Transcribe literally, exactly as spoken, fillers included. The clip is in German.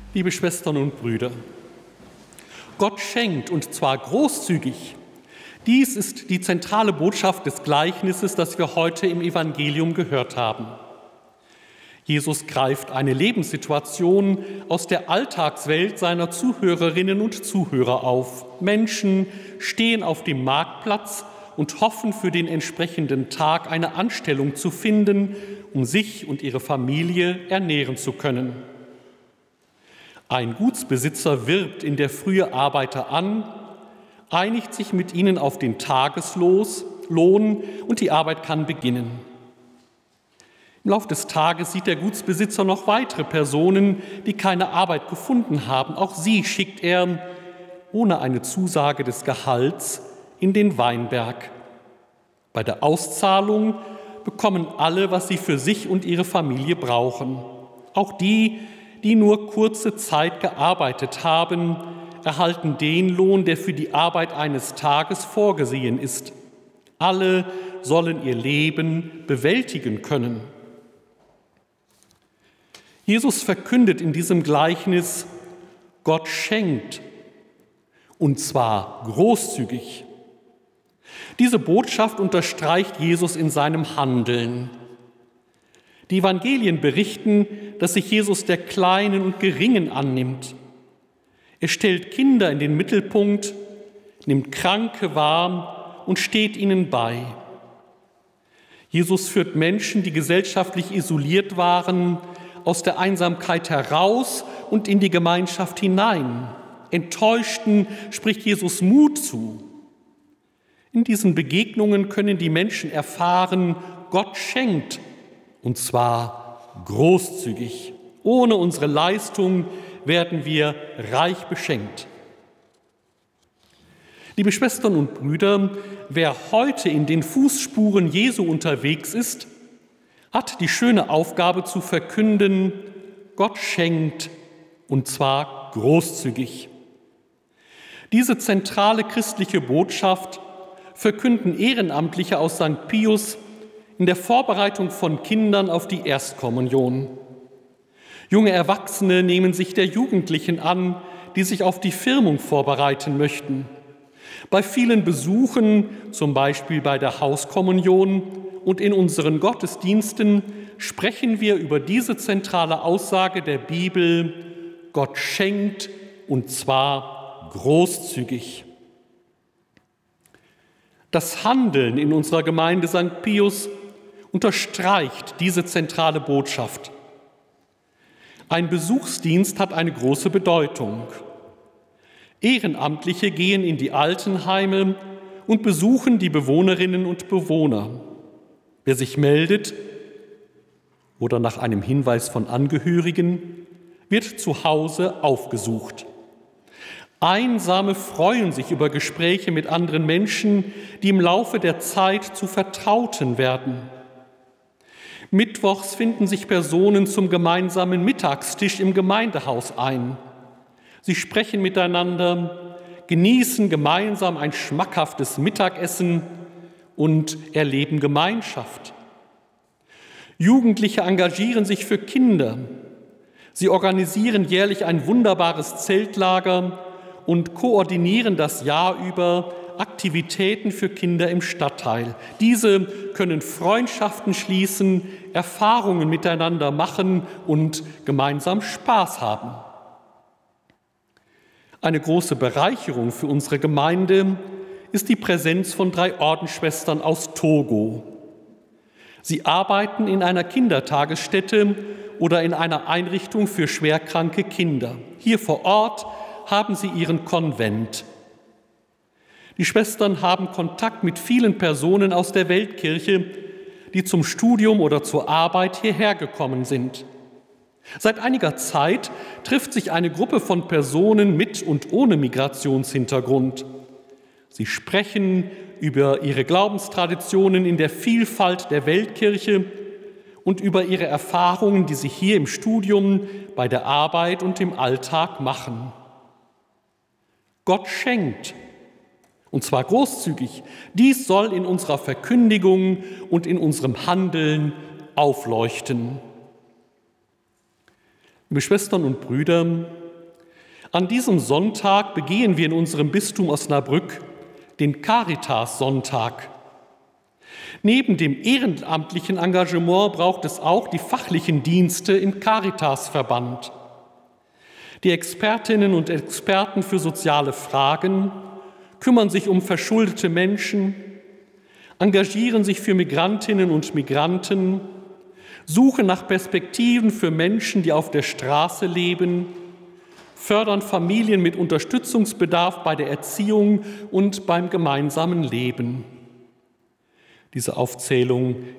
Liebe Schwestern und Brüder, Gott schenkt, und zwar großzügig. Dies ist die zentrale Botschaft des Gleichnisses, das wir heute im Evangelium gehört haben. Jesus greift eine Lebenssituation aus der Alltagswelt seiner Zuhörerinnen und Zuhörer auf. Menschen stehen auf dem Marktplatz und hoffen, für den entsprechenden Tag eine Anstellung zu finden, um sich und ihre Familie ernähren zu können. Ein Gutsbesitzer wirbt in der Frühe Arbeiter an, einigt sich mit ihnen auf den Tageslohn und die Arbeit kann beginnen. Im Laufe des Tages sieht der Gutsbesitzer noch weitere Personen, die keine Arbeit gefunden haben. Auch sie schickt er, ohne eine Zusage des Gehalts, in den Weinberg. Bei der Auszahlung bekommen alle, was sie für sich und ihre Familie brauchen. Auch die, die nur kurze Zeit gearbeitet haben, erhalten den Lohn, der für die Arbeit eines Tages vorgesehen ist. Alle sollen ihr Leben bewältigen können. Jesus verkündet in diesem Gleichnis, Gott schenkt, und zwar großzügig. Diese Botschaft unterstreicht Jesus in seinem Handeln. Die Evangelien berichten, dass sich Jesus der Kleinen und Geringen annimmt. Er stellt Kinder in den Mittelpunkt, nimmt Kranke wahr und steht ihnen bei. Jesus führt Menschen, die gesellschaftlich isoliert waren, aus der Einsamkeit heraus und in die Gemeinschaft hinein. Enttäuschten spricht Jesus Mut zu. In diesen Begegnungen können die Menschen erfahren, Gott schenkt, und zwar großzügig. Ohne unsere Leistung werden wir reich beschenkt. Liebe Schwestern und Brüder, wer heute in den Fußspuren Jesu unterwegs ist, hat die schöne Aufgabe zu verkünden, Gott schenkt, und zwar großzügig. Diese zentrale christliche Botschaft verkünden Ehrenamtliche aus Sankt Pius in der Vorbereitung von Kindern auf die Erstkommunion. Junge Erwachsene nehmen sich der Jugendlichen an, die sich auf die Firmung vorbereiten möchten. Bei vielen Besuchen, zum Beispiel bei der Hauskommunion und in unseren Gottesdiensten, sprechen wir über diese zentrale Aussage der Bibel, Gott schenkt, und zwar großzügig. Das Handeln in unserer Gemeinde Sankt Pius unterstreicht diese zentrale Botschaft. Ein Besuchsdienst hat eine große Bedeutung. Ehrenamtliche gehen in die Altenheime und besuchen die Bewohnerinnen und Bewohner. Wer sich meldet oder nach einem Hinweis von Angehörigen, wird zu Hause aufgesucht. Einsame freuen sich über Gespräche mit anderen Menschen, die im Laufe der Zeit zu Vertrauten werden. Mittwochs finden sich Personen zum gemeinsamen Mittagstisch im Gemeindehaus ein. Sie sprechen miteinander, genießen gemeinsam ein schmackhaftes Mittagessen und erleben Gemeinschaft. Jugendliche engagieren sich für Kinder. Sie organisieren jährlich ein wunderbares Zeltlager und koordinieren das Jahr über Aktivitäten für Kinder im Stadtteil. Diese können Freundschaften schließen, Erfahrungen miteinander machen und gemeinsam Spaß haben. Eine große Bereicherung für unsere Gemeinde ist die Präsenz von drei Ordensschwestern aus Togo. Sie arbeiten in einer Kindertagesstätte oder in einer Einrichtung für schwerkranke Kinder. Hier vor Ort haben sie ihren Konvent. Die Schwestern haben Kontakt mit vielen Personen aus der Weltkirche, die zum Studium oder zur Arbeit hierher gekommen sind. Seit einiger Zeit trifft sich eine Gruppe von Personen mit und ohne Migrationshintergrund. Sie sprechen über ihre Glaubenstraditionen in der Vielfalt der Weltkirche und über ihre Erfahrungen, die sie hier im Studium, bei der Arbeit und im Alltag machen. Gott schenkt, und zwar großzügig. Dies soll in unserer Verkündigung und in unserem Handeln aufleuchten. Liebe Schwestern und Brüder, An diesem Sonntag begehen wir in unserem Bistum Osnabrück den Caritas-Sonntag. Neben dem ehrenamtlichen Engagement braucht es auch die fachlichen Dienste im Caritas-Verband. Die Expertinnen und Experten für soziale Fragen kümmern sich um verschuldete Menschen, engagieren sich für Migrantinnen und Migranten, suchen nach Perspektiven für Menschen, die auf der Straße leben, fördern Familien mit Unterstützungsbedarf bei der Erziehung und beim gemeinsamen Leben. Diese Aufzählung